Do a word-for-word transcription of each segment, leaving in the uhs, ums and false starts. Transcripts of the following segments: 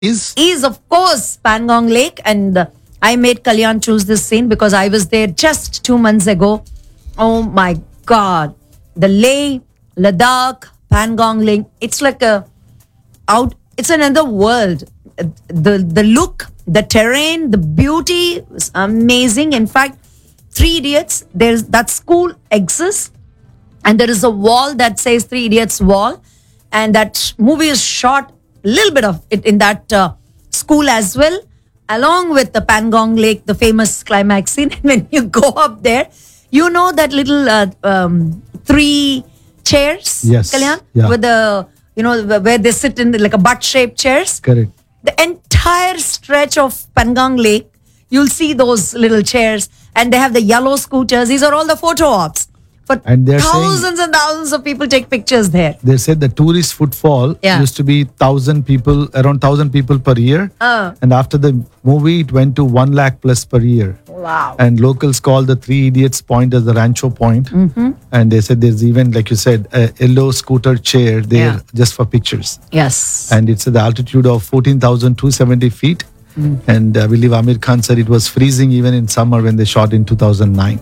is? Is, of course, Pangong Lake. And uh, I made Kalyan choose this scene because I was there just two months ago. Oh my God. The Leh, Ladakh, Pangong Lake. It's like a out, it's another world. Uh, The, the look, the terrain, the beauty was amazing. In fact, Three Idiots, there's that school exists. And there is a wall that says Three Idiots wall. And that movie is shot a little bit of it in that uh, school as well, along with the Pangong Lake, the famous climax scene. And when you go up there, you know that little uh, um, three chairs, Yes. Kalyan, Yeah. with the, you know, where they sit in like a butt-shaped chairs. Correct. The entire stretch of Pangong Lake, you'll see those little chairs, and they have the yellow scooters. These are all the photo ops. For And they're saying- thousands and thousands of people take pictures there. They said the tourist footfall Yeah. used to be thousand people, around thousand people per year. Oh. And after the movie, it went to one lakh plus per year. Wow. And locals call the Three Idiots point as the Rancho Point. Mm-hmm. And they said there's even, like you said, a yellow scooter chair there Yeah. just for pictures. Yes. And it's at the altitude of fourteen thousand two hundred seventy feet. Mm. And I believe Amir Khan said it was freezing even in summer when they shot in two thousand nine.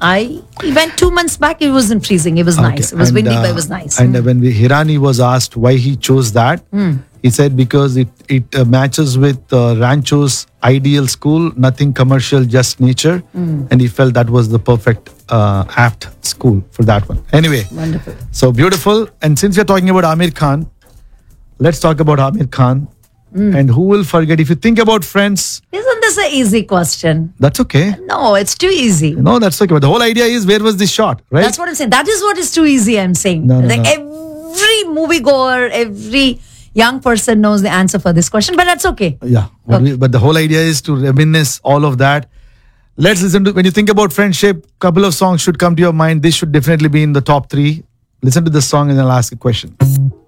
I went two months back. It wasn't freezing. It was nice. Okay. It was And, windy, uh, but it was nice. And Mm. uh, when we, Hirani was asked why he chose that, he said because it it uh, matches with uh, Rancho's ideal school, nothing commercial, just nature, and he felt that was the perfect uh, apt school for that one. Anyway, Wonderful. so beautiful. And since we're talking about Amir Khan, let's talk about Amir Khan. And who will forget? If you think about Friends, Isn't this an easy question? that's okay. No, it's too easy. No, that's okay. But the whole idea is where was this shot, right? That's what I'm saying. That is what is too easy, I'm saying. No, no, like no. every moviegoer, every young person knows the answer for this question, but that's okay. Yeah, but, we, but the whole idea is to reminisce all of that. Let's listen to, when you think about friendship, couple of songs should come to your mind. This should definitely be in the top three. Listen to this song and I'll ask a question.